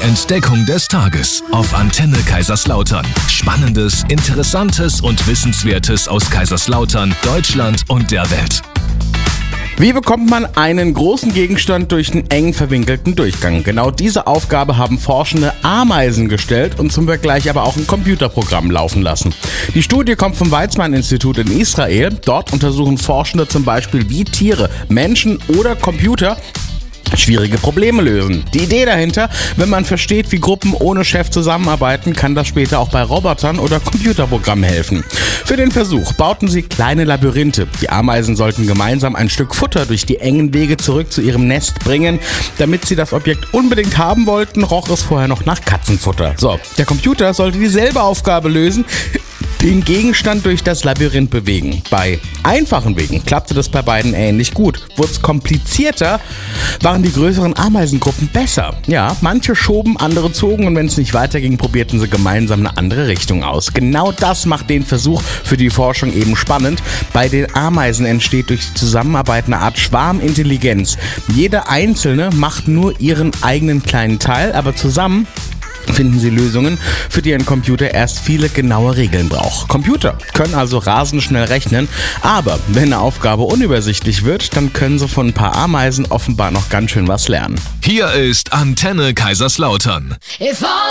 Entdeckung des Tages auf Antenne Kaiserslautern. Spannendes, Interessantes und Wissenswertes aus Kaiserslautern, Deutschland und der Welt. Wie bekommt man einen großen Gegenstand durch einen eng verwinkelten Durchgang? Genau diese Aufgabe haben forschende Ameisen gestellt und zum Vergleich aber auch ein Computerprogramm laufen lassen. Die Studie kommt vom Weizmann-Institut in Israel. Dort untersuchen Forschende zum Beispiel, wie Tiere, Menschen oder Computer schwierige Probleme lösen. Die Idee dahinter: wenn man versteht, wie Gruppen ohne Chef zusammenarbeiten, kann das später auch bei Robotern oder Computerprogrammen helfen. Für den Versuch bauten sie kleine Labyrinthe. Die Ameisen sollten gemeinsam ein Stück Futter durch die engen Wege zurück zu ihrem Nest bringen. Damit sie das Objekt unbedingt haben wollten, roch es vorher noch nach Katzenfutter. So, der Computer sollte dieselbe Aufgabe lösen: den Gegenstand durch das Labyrinth bewegen. Bei einfachen Wegen klappte das bei beiden ähnlich gut. Wurde es komplizierter, waren die größeren Ameisengruppen besser. Ja, manche schoben, andere zogen und wenn es nicht weiterging, probierten sie gemeinsam eine andere Richtung aus. Genau das macht den Versuch für die Forschung eben spannend. Bei den Ameisen entsteht durch die Zusammenarbeit eine Art Schwarmintelligenz. Jeder Einzelne macht nur ihren eigenen kleinen Teil, aber zusammen finden sie Lösungen, für die ein Computer erst viele genaue Regeln braucht. Computer können also rasend schnell rechnen, aber wenn eine Aufgabe unübersichtlich wird, dann können sie von ein paar Ameisen offenbar noch ganz schön was lernen. Hier ist Antenne Kaiserslautern.